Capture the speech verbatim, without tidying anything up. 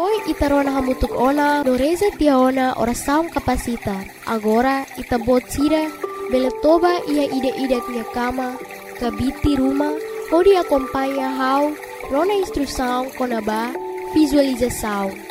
Noi itarona hamutuk ona no reza tiaona ora saum kapasita. Agora itabot sira beletoba ia ide-ide minha cama, kabiti rumah, pode acompanhar how rona instrução conaba visualização.